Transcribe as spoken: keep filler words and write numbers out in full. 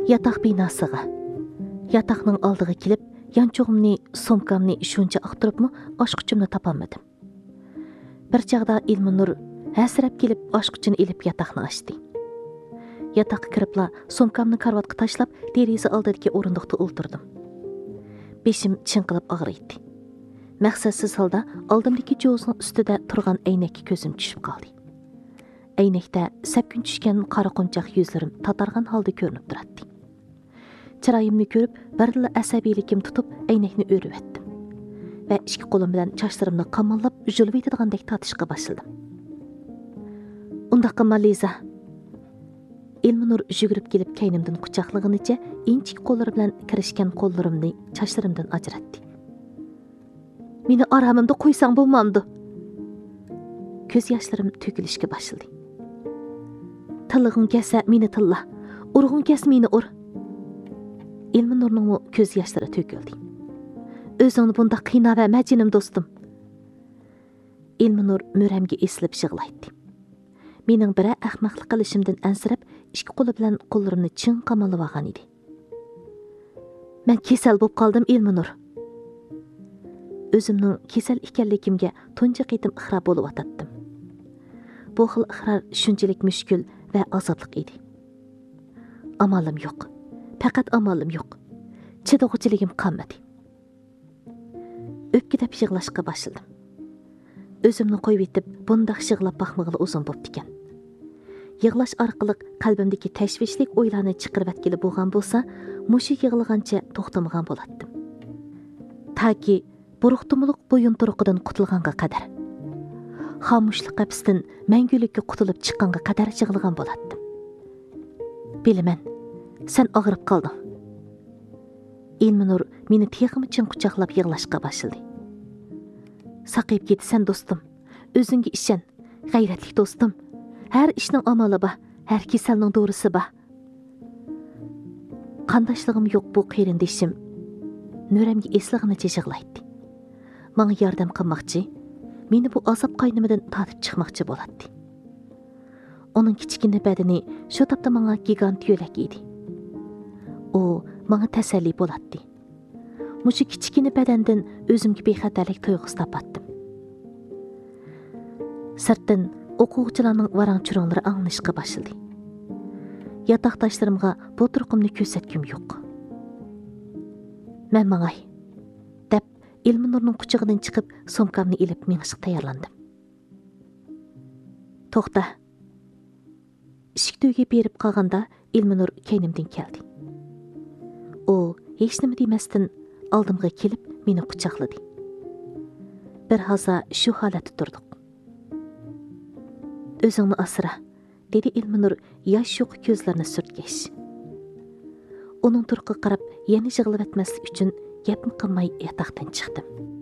Yataq binasıga. Yataqning oldiga kelib, yanchog'imni, somkamni shuncha aqtiribmi, oshquchimni topolmadim. Bir chaqda Ilminur hasrab kelib oshquchini ilib yataqni ochdi. Yataqqa kiribla somkamni karvatga tashlab, deraza oldidagi o'rindiqda o'ltirdim. Beshim chinqilib og'riydi. Maqsadsiz holda oldimdagi jo'zning ustida turgan aynakka ko'zim tushib qoldi. Aynakda sapkun tushgan qora qunchoq yuzlarim tatargan holda ko'rinib turadi. Chiroyimni ko'rib, birla asabiylikim tutib, aynakni o'rib etdim. Va ikki qo'lim bilan sochlarimni qamollab, julib yetadigandak tatishga boshladim. Unda qilma Liza. Ilminur yugurib kelib kaynimdan quchoqlig'inicha inchik qo'llari bilan kirishgan qo'llarimni sochlarimdan ajratdi. Meni aramimda qo'ysang bo'lmamdi. Ko'z yoshlarim to'kilishga boshladi. Tillig'ing kelsa meni tilla, urg'ing kelsa meni ur. Ilminurning ko'z yoshlari to'kildi. O'zingni bunda qiynab majinim do'stim. Ilminur mo'ramga eslib yig'laydi. Mening biri ahmoqlik qilishimdan ansirab, ikki qo'li bilan qo'llarimni chin qamalib olgan edi. Men kasal bo'lib qoldim, Ilminur. O'zimning kasal ekanligimga tunji qitim iqror bo'lib o'tatdim. Bu xil iqror shunchalik mushkul va azobli edi. Amalim yo'q. Faqat amalim yo'q. Chidog'chiligim qolmadi. O'pkidab yig'lashga boshladim. O'zimni qo'yib etib, bundaq yig'lab baxmag'ili uzun bo'pti ekan. Yig'lash orqali qalbimdagi tashvishlik o'ylarni chiqarib atgili bo'lgan bo'lsa, mushi yig'lagancha to'xtamagan bo'lardim. Taki buruqtumliq bo'yin turuqidan qutulganga qadar, xomushlik qapisidan mangulikka qutulib chiqqanga qadar yig'lagan bo'lardim. Bilaman, sen og'rib qolding. Ilminur meni texim uchun quchoqlab yig'lashga boshladi. Saqib ketsan do'stim, o'zingga ishon, g'ayratli do'stim. Har ishning amali bor, har kasalning do'risi bor. Qandashligim yo'q bu qarindishim. Mo'ramga eslig'ini yig'laydi. Menga yordam qilmoqchi, meni bu azob qaynimidan tortib chiqmoqchi bo'ladi. Uning kichkina badani shu topda menga gigant yo'lak edi. U menga tasalli bo'ladi. Mushu kichkina badandan o'zimga bexatarlik tuyg'usi topatdim. Sirtdan o'quvchilarning varang-churonlari anglashga boshladi. Yotoqdoshlarimga bu turqimni ko'rsatkim yo'q. Men mangay deb Ilminurning quchog'idan chiqib, somkamni ilib mengishga tayyorlandim. To'xta. Ishik to'yga berib qolganda Ilminur kaynimdan keldi. U hech nima demasdan oldimga kelib meni quchoqladi. Bir haza shu holatda turdik. O'zingni asra, dedi Ilminur yosh yo'q ko'zlarini surtgach. Uning turqiga qarab yana yig'lab etmaslik uchun gapni qilmay yotoqdan chiqdim.